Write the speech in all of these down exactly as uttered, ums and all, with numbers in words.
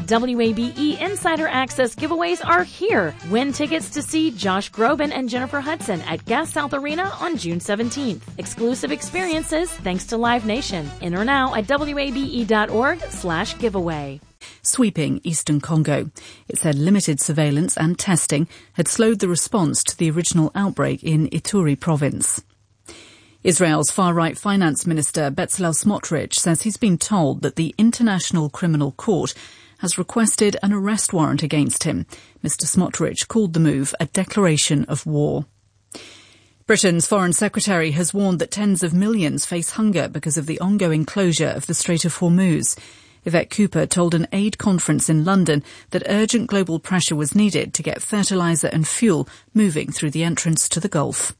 W A B E Insider Access giveaways are here. Win tickets to see Josh Groban and Jennifer Hudson at Gas South Arena on June seventeenth. Exclusive experiences thanks to Live Nation. Enter now at W A B E dot org slash giveaway. Sweeping eastern Congo. It said limited surveillance and testing had slowed the response to the original outbreak in Ituri province. Israel's far-right finance minister Bezalel Smotrich says he's been told that the International Criminal Court has requested an arrest warrant against him. Mister Smotrich called the move a declaration of war. Britain's Foreign Secretary has warned that tens of millions face hunger because of the ongoing closure of the Strait of Hormuz. Yvette Cooper told an aid conference in London that urgent global pressure was needed to get fertiliser and fuel moving through the entrance to the Gulf.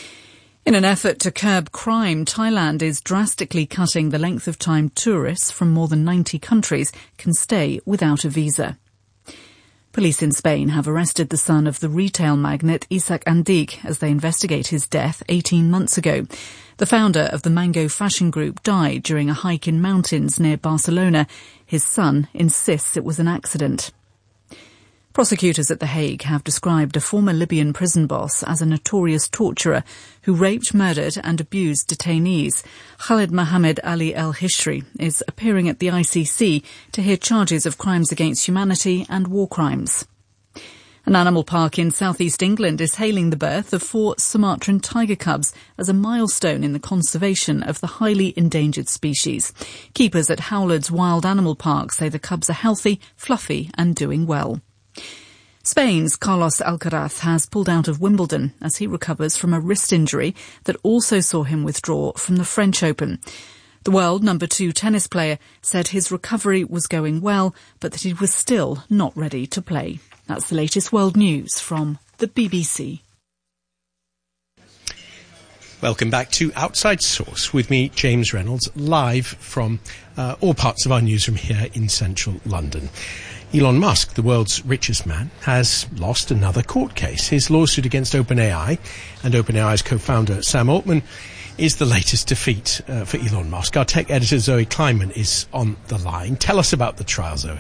In an effort to curb crime, Thailand is drastically cutting the length of time tourists from more than ninety countries can stay without a visa. Police in Spain have arrested the son of the retail magnate Isaac Andic as they investigate his death eighteen months ago. The founder of the Mango fashion group died during a hike in mountains near Barcelona. His son insists it was an accident. Prosecutors at The Hague have described a former Libyan prison boss as a notorious torturer who raped, murdered and abused detainees. Khalid Mohammed Ali El-Hishri is appearing at the I C C to hear charges of crimes against humanity and war crimes. An animal park in southeast England is hailing the birth of four Sumatran tiger cubs as a milestone in the conservation of the highly endangered species. Keepers at Howlard's Wild Animal Park say the cubs are healthy, fluffy and doing well. Spain's Carlos Alcaraz has pulled out of Wimbledon as he recovers from a wrist injury that also saw him withdraw from the French Open. The world number two tennis player said his recovery was going well, but that he was still not ready to play. That's the latest world news from the B B C. Welcome back to Outside Source with me, James Reynolds, live from uh, all parts of our newsroom here in central London. Elon Musk, the world's richest man, has lost another court case. His lawsuit against OpenAI and OpenAI's co-founder Sam Altman is the latest defeat uh, for Elon Musk. Our tech editor Zoe Kleinman is on the line. Tell us about the trial, Zoe.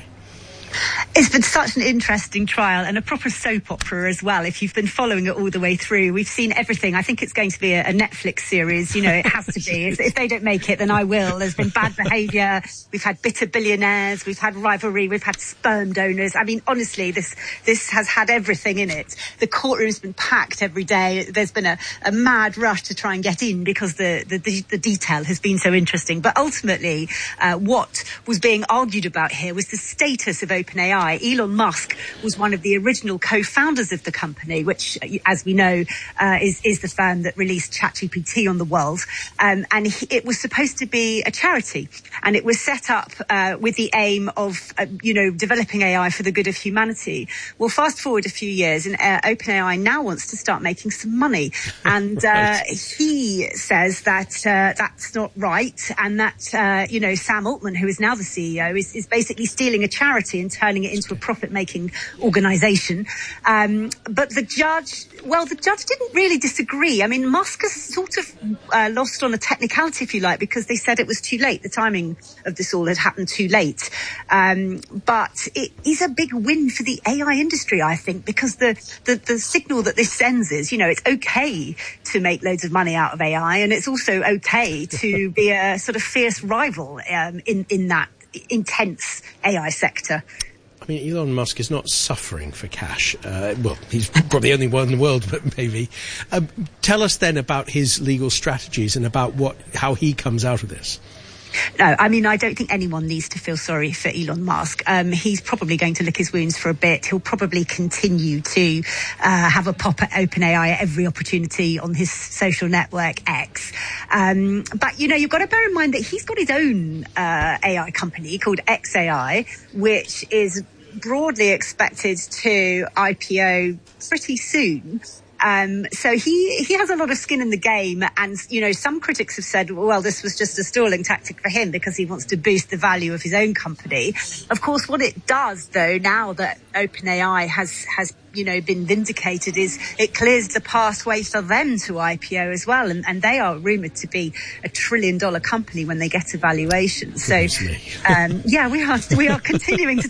It's been such an interesting trial and a proper soap opera as well. If you've been following it all the way through, we've seen everything. I think it's going to be a, a Netflix series. You know, it has to be. If, if they don't make it, then I will. There's been bad behaviour. We've had bitter billionaires. We've had rivalry. We've had sperm donors. I mean, honestly, this this has had everything in it. The courtroom's been packed every day. There's been a, a mad rush to try and get in because the, the, the, the detail has been so interesting. But ultimately, uh, what was being argued about here was the status of OpenAI. Elon Musk was one of the original co-founders of the company, which, as we know, uh, is, is the firm that released ChatGPT on the world. Um, and he, it was supposed to be a charity. And it was set up uh, with the aim of, uh, you know, developing A I for the good of humanity. Well, fast forward a few years, and uh, OpenAI now wants to start making some money. And uh, he says that uh, that's not right, and that, uh, you know, Sam Altman, who is now the C E O, is, is basically stealing a charity and turning it into a profit-making organisation. Um, but the judge, well, the judge didn't really disagree. I mean, Musk has sort of uh, lost on a technicality, if you like, because they said it was too late. The timing of this all had happened too late. Um, but it is a big win for the A I industry, I think, because the, the, the signal that this sends is, you know, it's okay to make loads of money out of A I, and it's also okay to be a sort of fierce rival um, in, in that intense A I sector. I mean, Elon Musk is not suffering for cash. Uh, well, he's probably the only one in the world, but maybe. Um, tell us then about his legal strategies and about what how he comes out of this. No, I mean, I don't think anyone needs to feel sorry for Elon Musk. Um, he's probably going to lick his wounds for a bit. He'll probably continue to uh, have a pop at OpenAI at every opportunity on his social network X. Um, but, you know, you've got to bear in mind that he's got his own uh, A I company called X A I, which is broadly expected to I P O pretty soon. Um, so he, he has a lot of skin in the game, and, you know, some critics have said, well, this was just a stalling tactic for him because he wants to boost the value of his own company. Of course, what it does, though, now that OpenAI has, has, you know, been vindicated, is it clears the pathway for them to I P O as well. And, and they are rumoured to be a trillion dollar company when they get a valuation. So, um, yeah, we are, we are continuing to